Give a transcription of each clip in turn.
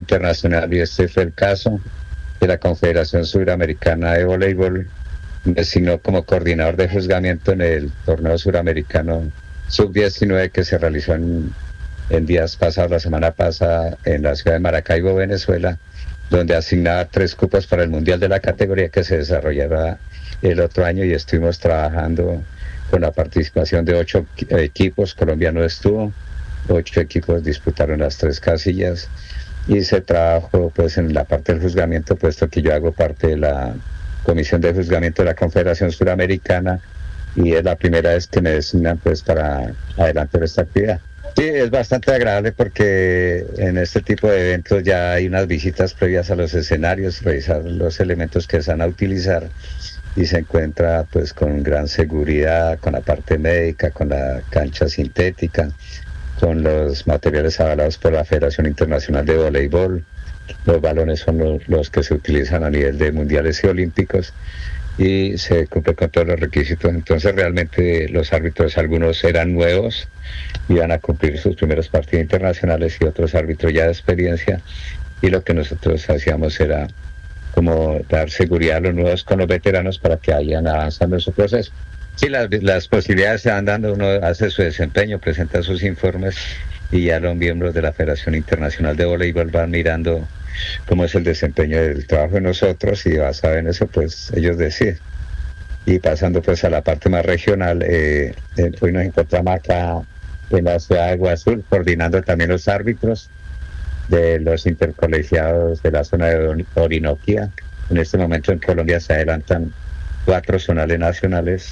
internacional, y este fue el caso de la Confederación Suramericana de Voleibol. Me designó como coordinador de juzgamiento en el torneo suramericano sub-19 que se realizó en días pasados, la semana pasada, en la ciudad de Maracaibo, Venezuela, donde asignaba 3 cupos para el Mundial de la categoría que se desarrollará el otro año, y estuvimos trabajando con la participación de 8 equipos. Colombia no estuvo, 8 equipos disputaron las 3 casillas, y se trabajó pues en la parte del juzgamiento, puesto que yo hago parte de la Comisión de Juzgamiento de la Confederación Suramericana, y es la primera vez que me designan pues para adelantar esta actividad. Sí, es bastante agradable porque en este tipo de eventos ya hay unas visitas previas a los escenarios, revisar los elementos que se van a utilizar, y se encuentra pues con gran seguridad, con la parte médica, con la cancha sintética, con los materiales avalados por la Federación Internacional de Voleibol. Los balones son los que se utilizan a nivel de mundiales y olímpicos, y se cumple con todos los requisitos. Entonces realmente los árbitros, algunos eran nuevos, iban a cumplir sus primeros partidos internacionales, y otros árbitros ya de experiencia, y lo que nosotros hacíamos era como dar seguridad a los nuevos con los veteranos para que vayan avanzando en su proceso. Sí, las posibilidades se van dando, uno hace su desempeño, presenta sus informes, y ya los miembros de la Federación Internacional de Voleibol van mirando cómo es el desempeño del trabajo de nosotros, y basado en eso pues ellos deciden. Y pasando pues a la parte más regional, hoy nos encontramos acá en la ciudad de Guazul, coordinando también los árbitros de los intercolegiados de la zona de Orinoquia. En este momento en Colombia se adelantan 4 zonales nacionales,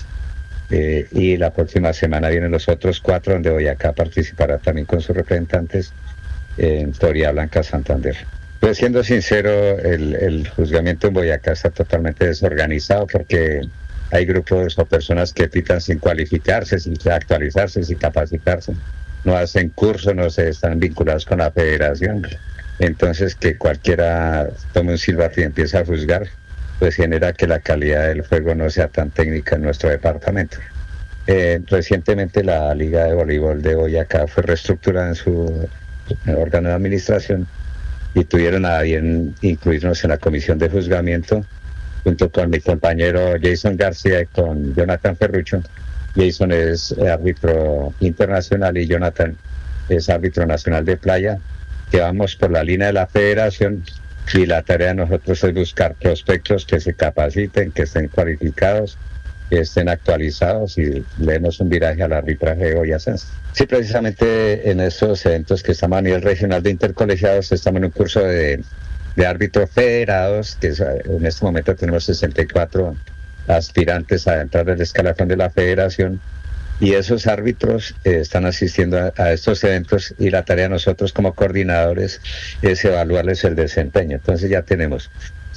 y la próxima semana vienen los otros 4, donde Boyacá participará también con sus representantes en Florida Blanca, Santander. Pues siendo sincero, el juzgamiento en Boyacá está totalmente desorganizado, porque hay grupos o personas que pitan sin cualificarse, sin actualizarse, sin capacitarse, no hacen cursos, no se están vinculados con la federación. Entonces que cualquiera tome un silbato y empiece a juzgar, pues genera que la calidad del juego no sea tan técnica en nuestro departamento. Recientemente la Liga de Voleibol de Boyacá fue reestructurada en su órgano de administración, y tuvieron a bien incluirnos en la comisión de juzgamiento, junto con mi compañero Jason García y con Jonathan Ferrucho. Jason es árbitro internacional y Jonathan es árbitro nacional de playa, que vamos por la línea de la federación, y la tarea de nosotros es buscar prospectos que se capaciten, que estén cualificados, que estén actualizados, y leemos un viraje al arbitraje de Boyacense. Sí, precisamente en estos eventos que estamos a nivel regional de intercolegiados, estamos en un curso de árbitros federados, que en este momento tenemos 64 aspirantes a entrar en el escalafón de la federación, y esos árbitros están asistiendo a estos eventos, y la tarea de nosotros como coordinadores es evaluarles el desempeño. Entonces ya tenemos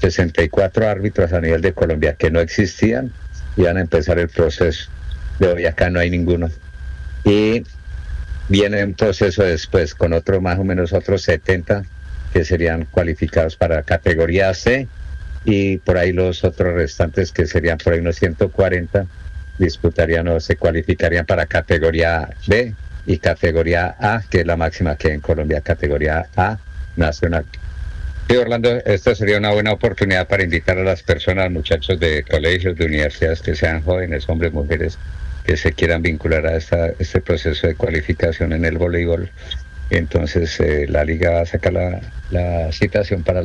64 árbitros a nivel de Colombia que no existían, y van a empezar el proceso. De hoy acá no hay ninguno, y viene un proceso después con otro, más o menos otros 70 que serían cualificados para categoría C, y por ahí los otros restantes, que serían por ahí unos 140, disputarían o se cualificarían para categoría B y categoría A, que es la máxima que hay en Colombia, categoría A nacional. Sí, Orlando, esta sería una buena oportunidad para invitar a las personas, muchachos de colegios, de universidades, que sean jóvenes, hombres, mujeres, que se quieran vincular a este proceso de cualificación en el voleibol. Entonces la liga va a sacar la citación para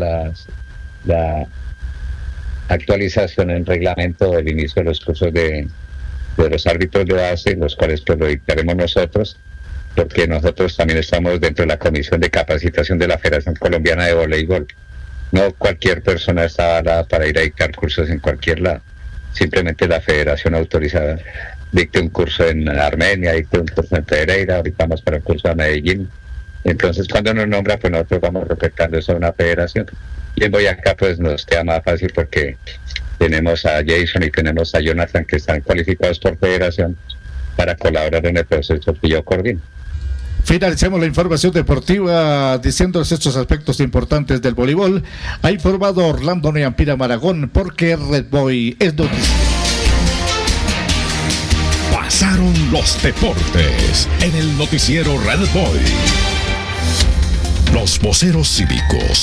la actualización en reglamento del inicio de los cursos de los árbitros de base, los cuales pues lo dictaremos nosotros, porque nosotros también estamos dentro de la Comisión de Capacitación de la Federación Colombiana de Voleibol. No cualquier persona está avalada para ir a dictar cursos en cualquier lado. Simplemente la federación autorizada dicte un curso en Armenia, dicte un curso en Pereira, ahorita vamos para el curso de Medellín. Entonces cuando nos nombra, pues nosotros vamos respetando eso a una federación. Y en Boyacá pues nos queda más fácil, porque tenemos a Jason y tenemos a Jonathan, que están cualificados por federación para colaborar en el proceso que yo coordino. Finalicemos la información deportiva diciéndoles estos aspectos importantes del voleibol. Ha informado Orlando Neampira Maragón, porque Red Boy es noticia. Pasaron los deportes en el noticiero Red Boy. Los voceros cívicos